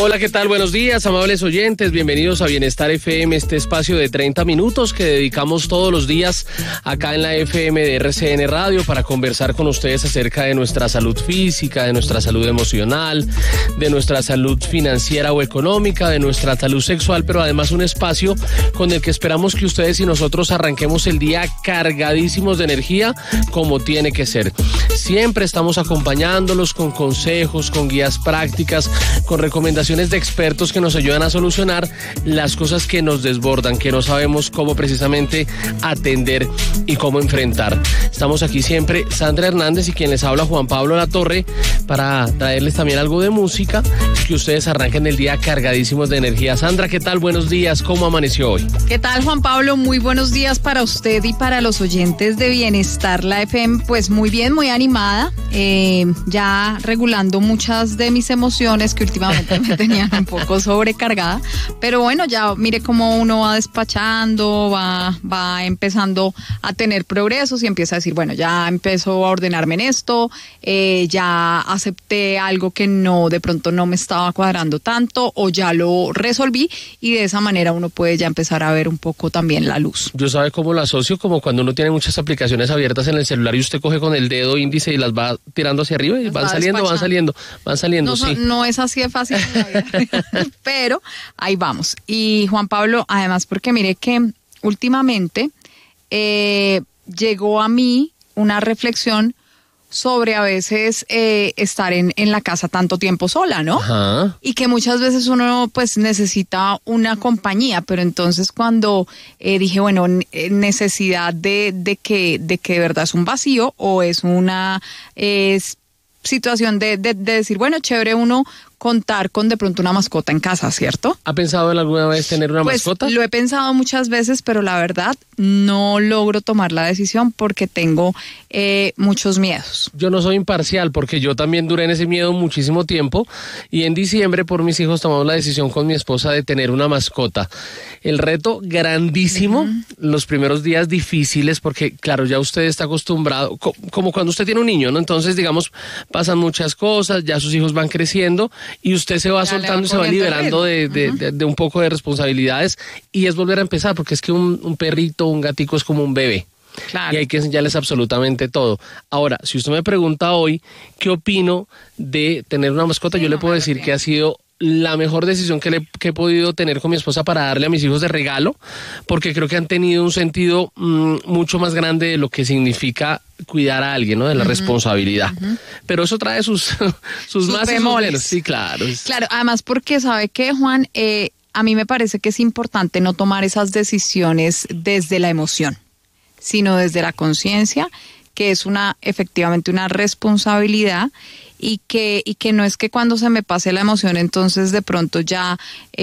Hola, ¿qué tal? Buenos días, amables oyentes. Bienvenidos a Bienestar FM, este espacio de 30 minutos que dedicamos todos los días acá en la FM de RCN Radio para conversar con ustedes acerca de nuestra salud física, de nuestra salud emocional, de nuestra salud financiera o económica, de nuestra salud sexual, pero además un espacio con el que esperamos que ustedes y nosotros arranquemos el día cargadísimos de energía como tiene que ser. Siempre estamos acompañándolos con consejos, con guías prácticas, con recomendaciones de expertos que nos ayudan a solucionar las cosas que nos desbordan, que no sabemos cómo precisamente atender y cómo enfrentar. Estamos aquí siempre Sandra Hernández y quien les habla Juan Pablo Latorre para traerles también algo de música y que ustedes arranquen el día cargadísimos de energía. Sandra, ¿qué tal? Buenos días, ¿cómo amaneció hoy? ¿Qué tal, Juan Pablo? Muy buenos días para usted y para los oyentes de Bienestar, la FM. Pues muy bien, muy animada, ya regulando muchas de mis emociones que últimamente me tenían un poco sobrecargada, pero bueno, ya mire cómo uno va despachando, va empezando a tener progresos y empieza a decir, bueno, ya empezó a ordenarme en esto, ya acepté algo que de pronto no me estaba cuadrando tanto, o ya lo resolví, y de esa manera uno puede ya empezar a ver un poco también la luz. Yo sabe cómo lo asocio, como cuando uno tiene muchas aplicaciones abiertas en el celular y usted coge con el dedo índice y las va tirando hacia arriba y van saliendo, no, sí. No es así de fácil, pero ahí vamos. Y Juan Pablo, además, porque mire que últimamente llegó a mí una reflexión sobre a veces estar en la casa tanto tiempo sola, ¿no? Ajá. Y que muchas veces uno pues necesita una compañía, pero entonces cuando dije, bueno, necesidad de que de verdad es un vacío o es una situación de decir, bueno, chévere uno contar con de pronto una mascota en casa, ¿cierto? ¿Ha pensado en alguna vez tener una mascota? Lo he pensado muchas veces, pero la verdad no logro tomar la decisión porque tengo muchos miedos. Yo no soy imparcial porque yo también duré en ese miedo muchísimo tiempo y en diciembre por mis hijos tomamos la decisión con mi esposa de tener una mascota. El reto grandísimo, los primeros días difíciles porque claro, ya usted está acostumbrado, como cuando usted tiene un niño, ¿no? Entonces digamos, pasan muchas cosas, ya sus hijos van creciendo y usted se va soltando y se va liberando de un poco de responsabilidades y es volver a empezar porque es que un perrito, un gatico es como un bebé. Claro. Y hay que enseñarles absolutamente todo. Ahora, si usted me pregunta hoy qué opino de tener una mascota, yo le puedo decir que ha sido la mejor decisión que he podido tener con mi esposa para darle a mis hijos de regalo, porque creo que han tenido un sentido mucho más grande de lo que significa cuidar a alguien, ¿no? De la responsabilidad. Pero eso trae sus más y sus menos. Sí, claro. Claro, además porque ¿sabe qué, Juan? A mí me parece que es importante no tomar esas decisiones desde la emoción, sino desde la conciencia, que es efectivamente una responsabilidad y que no es que cuando se me pase la emoción entonces de pronto ya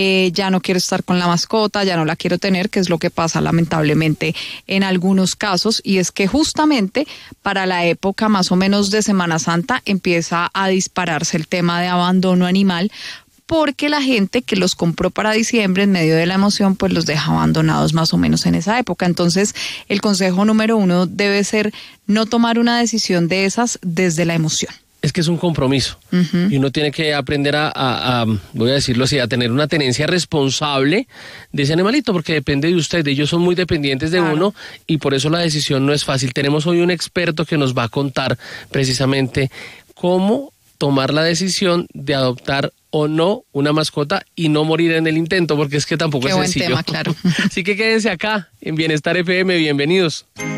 no quiero estar con la mascota, ya no la quiero tener, que es lo que pasa lamentablemente en algunos casos, y es que justamente para la época más o menos de Semana Santa empieza a dispararse el tema de abandono animal, porque la gente que los compró para diciembre en medio de la emoción, pues los deja abandonados más o menos en esa época. Entonces, el consejo número 1 debe ser no tomar una decisión de esas desde la emoción. Es que es un compromiso y uno tiene que aprender voy a decirlo así, a tener una tenencia responsable de ese animalito, porque depende de usted, ellos son muy dependientes de uno y por eso la decisión no es fácil. Tenemos hoy un experto que nos va a contar precisamente cómo tomar la decisión de adoptar o no una mascota y no morir en el intento, porque es que tampoco es sencillo. Qué buen tema, claro. Así que quédense acá en Bienestar FM, bienvenidos.